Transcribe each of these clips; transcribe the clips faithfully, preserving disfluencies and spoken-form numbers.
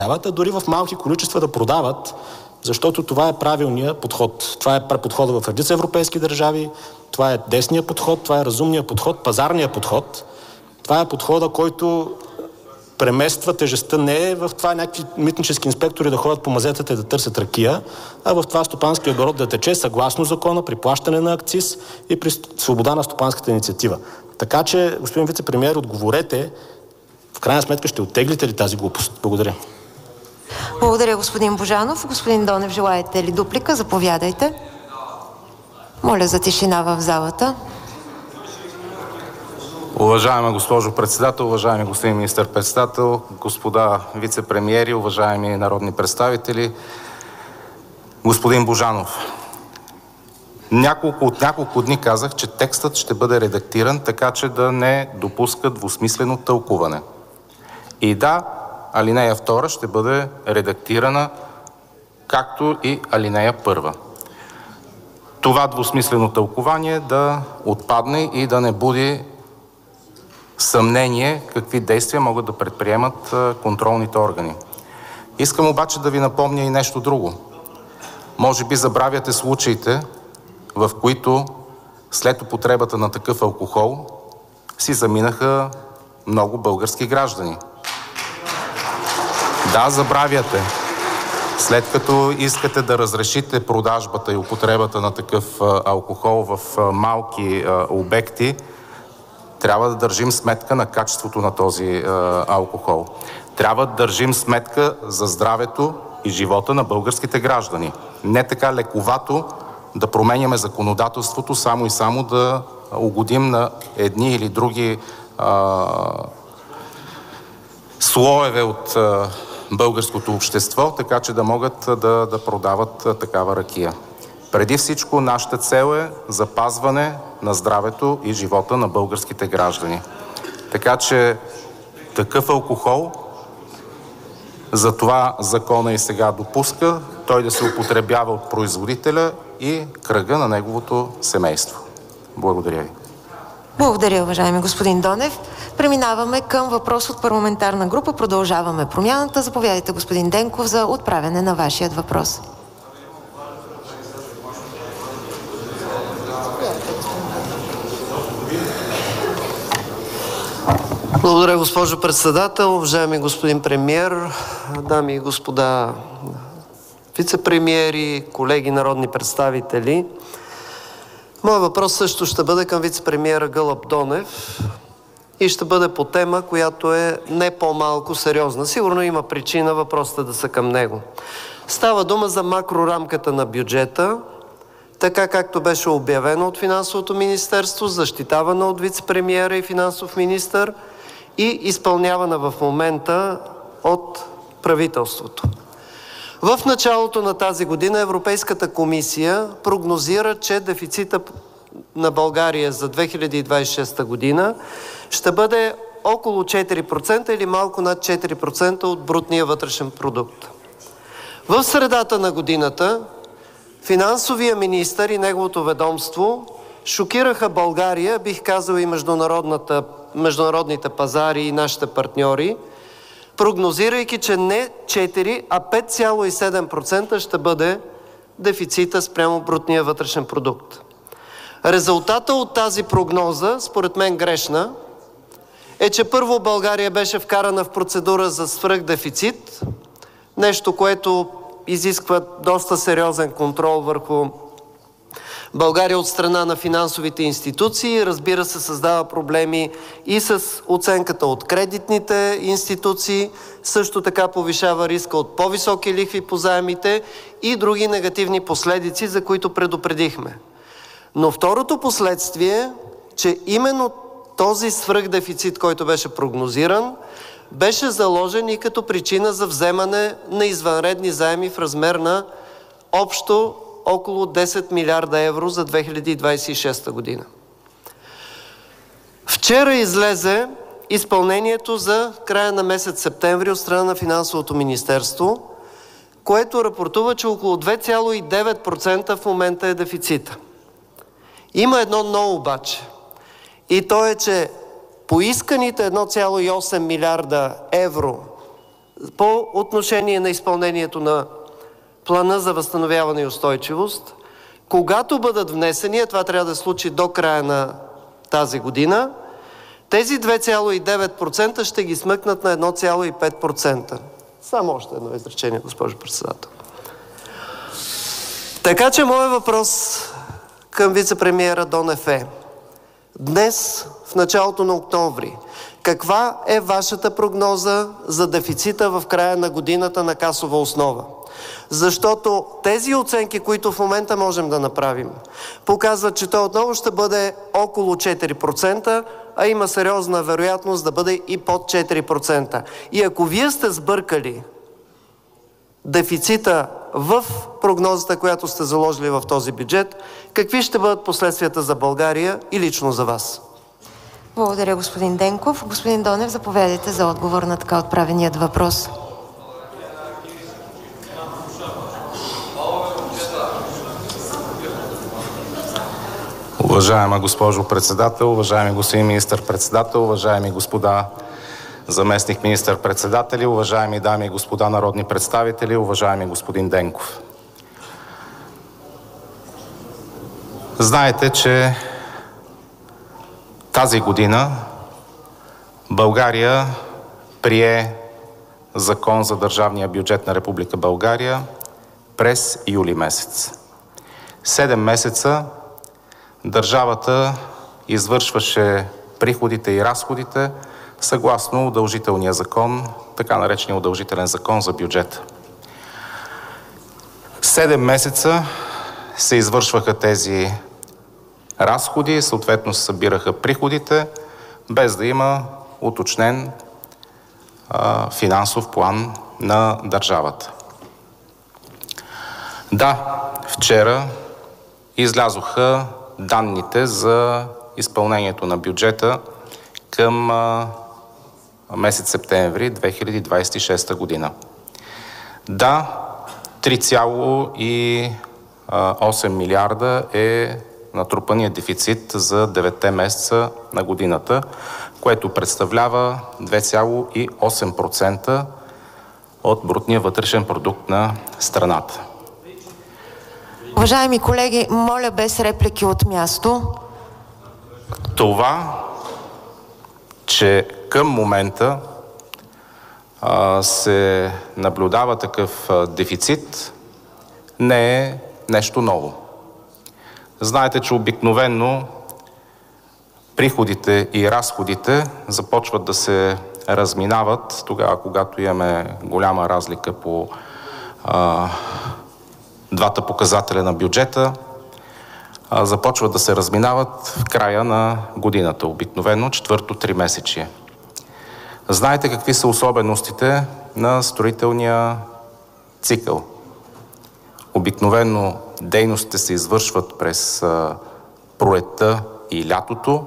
а дори в малки количества да продават, защото това е правилният подход. Това е подходът в редица европейски държави, това е десният подход, това е разумният подход, пазарният подход. Това е подхода, който премества тежестта не в това някакви митнически инспектори да ходят по мазетата и да търсят ракия, а в това стопанския оборот да тече съгласно закона, при плащане на акциз и при свобода на стопанската инициатива. Така че, господин вицепремиер, отговорете, в крайна сметка ще оттеглите ли тази глупост? Благодаря. Благодаря, господин Божанов. Господин Донев, желаете ли дуплика? Заповядайте. Моля за тишина в залата. Уважаема госпожо председател, уважаеми господин министър-председател, господа вицепремиери, уважаеми народни представители, господин Божанов. Няколко, от няколко дни казах, че текстът ще бъде редактиран така, че да не допуска двусмислено тълкуване. И да, алинея втора ще бъде редактирана, както и алинея първа. Това двусмислено тълкование да отпадне и да не буди съмнение какви действия могат да предприемат контролните органи. Искам обаче да ви напомня и нещо друго. Може би забравяте случаите, в които след употребата на такъв алкохол си заминаха много български граждани. Да, забравяте. След като искате да разрешите продажбата и употребата на такъв алкохол в малки обекти, трябва да държим сметка на качеството на този алкохол. Трябва да държим сметка за здравето и живота на българските граждани. Не така лековато да променяме законодателството, само и само да угодим на едни или други а, слоеве от а, българското общество, така че да могат да, да продават а, такава ракия. Преди всичко нашата цел е запазване на здравето и живота на българските граждани. Така че такъв алкохол, за това закона и сега допуска той да се употребява от производителя и кръга на неговото семейство. Благодаря ви. Благодаря, уважаеми господин Донев. Преминаваме към въпрос от парламентарна група. Продължаваме промяната. Заповядайте, господин Денков, за отправяне на вашият въпрос. Благодаря, госпожо председател, уважаеми господин премиер, дами и господа вицепремиери, колеги народни представители. Моят въпрос също ще бъде към вицепремиера Гълъб Донев и ще бъде по тема, която е не по-малко сериозна. Сигурно има причина въпросите да са към него. Става дума за макрорамката на бюджета, така както беше обявено от Финансовото министерство, защитавана от вицепремиера и финансов министър и изпълнявана в момента от правителството. В началото на тази година Европейската комисия прогнозира, че дефицита на България за две хиляди двадесет и шеста година ще бъде около четири процента или малко над четири процента от брутния вътрешен продукт. В средата на годината финансовия министър и неговото ведомство шокираха България, бих казал и международните пазари и нашите партньори, прогнозирайки, че не четири, а пет цяло и седем процента ще бъде дефицита спрямо брутния вътрешен продукт. Резултата от тази прогноза, според мен грешна, е, че първо България беше вкарана в процедура за свръхдефицит, нещо, което изисква доста сериозен контрол върху България от страна на финансовите институции. Разбира се, създава проблеми и с оценката от кредитните институции, също така повишава риска от по-високи лихви по заемите и други негативни последици, за които предупредихме. Но второто последствие, че именно този свръхдефицит, който беше прогнозиран, беше заложен и като причина за вземане на извънредни заеми в размер на общо около десет милиарда евро за две хиляди двадесет и шеста година. Вчера излезе изпълнението за края на месец септември от страна на Финансовото министерство, което рапортува, че около две цяло и девет процента в момента е дефицита. Има едно но обаче. И то е, че поисканите едно цяло и осем милиарда евро по отношение на изпълнението на Плана за възстановяване и устойчивост, когато бъдат внесени, това трябва да се случи до края на тази година, тези две цяло и девет процента ще ги смъкнат на едно цяло и пет процента. Само още едно изречение, госпожо председател. Така че моят въпрос към вицепремиера Донев е: днес, в началото на октомври, каква е вашата прогноза за дефицита в края на годината на касова основа? Защото тези оценки, които в момента можем да направим, показват, че той отново ще бъде около четири процента, а има сериозна вероятност да бъде и под четири процента. И ако вие сте сбъркали дефицита в прогнозата, която сте заложили в този бюджет, какви ще бъдат последствията за България и лично за вас? Благодаря, господин Денков. Господин Донев, заповядайте за отговор на така отправеният въпрос. Уважаема госпожо председател, уважаеми господин министър-председател, уважаеми господа заместник министър-председатели, уважаеми дами и господа народни представители, уважаеми господин Денков. Знаете, че тази година България прие Закон за държавния бюджет на Република България през юли месец. Седем месеца държавата извършваше приходите и разходите съгласно удължителния закон, така наречения удължителен закон за бюджета. Седем месеца се извършваха тези разходи, съответно се събираха приходите, без да има уточнен а, финансов план на държавата. Да, вчера излязоха данните за изпълнението на бюджета към а, месец септември две хиляди двадесет и шеста година. Да, три цяло и осем милиарда е натрупания дефицит за деветте месеца на годината, което представлява две цяло и осем процента от брутния вътрешен продукт на страната. Уважаеми колеги, моля без реплики от място. Това, че към момента а, се наблюдава такъв а, дефицит, не е нещо ново. Знаете, че обикновено приходите и разходите започват да се разминават тогава, когато имаме голяма разлика по а, двата показателя на бюджета, а, започват да се разминават в края на годината, обикновено четвърто тримесечие. Знаете какви са особеностите на строителния цикъл? Обикновено дейностите се извършват през а, пролетта и лятото,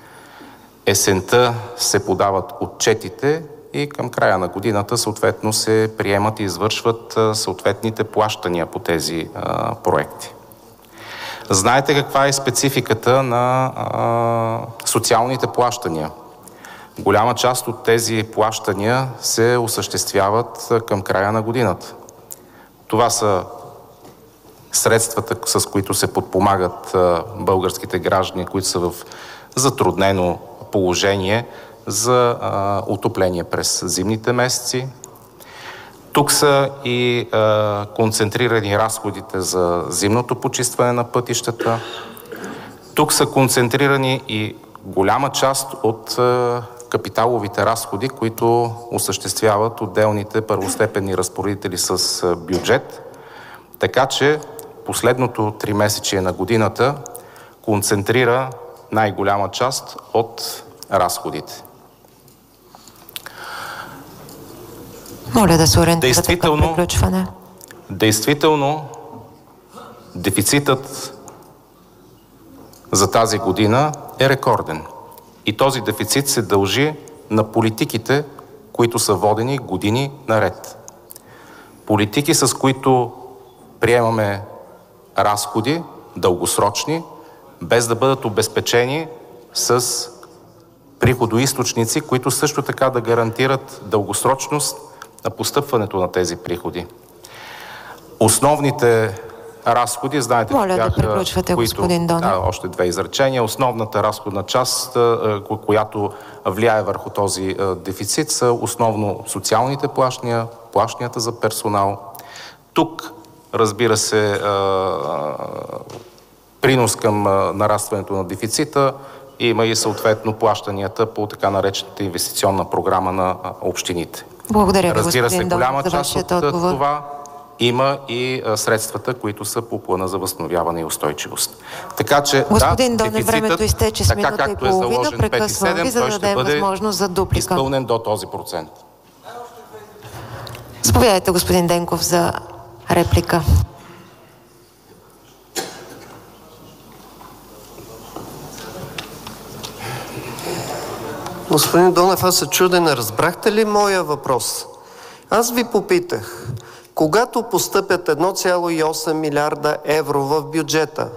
есента се подават отчетите и към края на годината съответно се приемат и извършват а, съответните плащания по тези а, проекти. Знаете каква е спецификата на а, социалните плащания? Голяма част от тези плащания се осъществяват към края на годината. Това са средствата, с които се подпомагат а, българските граждани, които са в затруднено положение за а, отопление през зимните месеци. Тук са и а, концентрирани разходите за зимното почистване на пътищата. Тук са концентрирани и голяма част от а, капиталовите разходи, които осъществяват отделните първостепенни разпоредители с а, бюджет. Така че последното тримесечие на годината концентрира най-голяма част от разходите. Моля да се ориентирате към приключване. Действително, дефицитът за тази година е рекорден. И този дефицит се дължи на политиките, които са водени години наред. Политики, с които приемаме разходи, дългосрочни, без да бъдат обезпечени с приходоизточници, които също така да гарантират дългосрочност на постъпването на тези приходи. Основните разходи, знаете, Моля бяха, да приключвате, които, господин Донев. Да, още две изречения. Основната разходна част, която влияе върху този дефицит, са основно социалните плащания, плащанията за персонал. Тук, разбира се, принос към нарастването на дефицита има и съответно плащанията по така наречената инвестиционна програма на общините. Благодаря ви, Разбира се, господин голяма Донев, за част вашият от отговор. това има и средствата, които са по плана за възстановяване и устойчивост. Така че, господин да, Донев, времето изтече с минута и половина. Прекъсвам ви, за да дадем възможност за дуплика. Изпълнен до този процент. Заповядайте, господин Денков, за реплика. Господин Донев, аз се чудя, не разбрахте ли моя въпрос? Аз ви попитах, когато постъпят едно цяло и осем милиарда евро в бюджета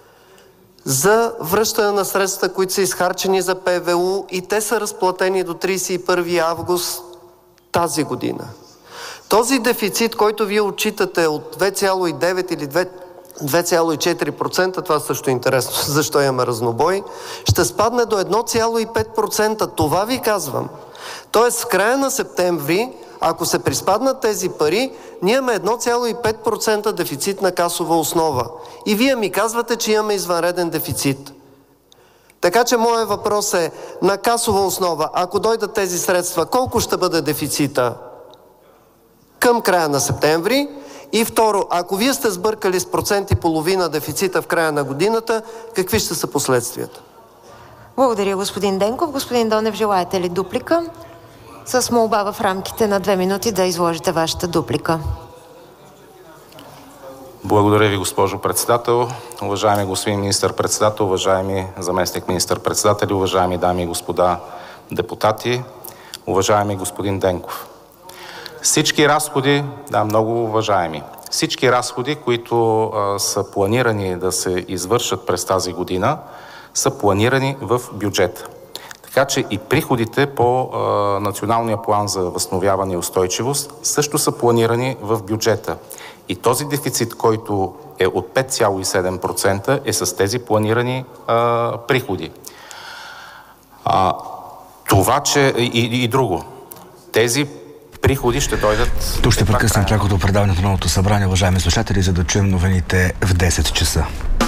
за връщане на средства, които са изхарчени за П В У и те са разплатени до тридесет и първи август тази година, този дефицит, който вие отчитате от две цяло и девет или две цяло и четири процента, това също е интересно, защо имаме разнобой, ще спадне до едно цяло и пет процента. Това ви казвам. Тоест в края на септември, ако се приспаднат тези пари, ние имаме едно цяло и пет процента дефицит на касова основа. И вие ми казвате, че имаме извънреден дефицит. Така че моят въпрос е, на касова основа, ако дойдат тези средства, колко ще бъде дефицита към края на септември? И второ, ако вие сте сбъркали с процент и половина дефицита в края на годината, какви ще са последствията? Благодаря, господин Денков. Господин Донев, желаете ли дуплика? С молба в рамките на две минути да изложите вашата дуплика. Благодаря ви, госпожо председател. Уважаеми господин министър-председател, уважаеми заместник министър-председатели, уважаеми дами и господа депутати, уважаеми господин Денков. Всички разходи, да, много уважаеми, всички разходи, които а, са планирани да се извършат през тази година, са планирани в бюджета. Така че и приходите по а, Националния план за възстановяване и устойчивост също са планирани в бюджета. И този дефицит, който е от пет цяло и седем процента, е с тези планирани а, приходи. А, това, че и, и друго. Тези приходи ще дойдат... Тук ще прекъснем прякото предаване на Народното събрание, уважаеми слушатели, за да чуем новините в десет часа.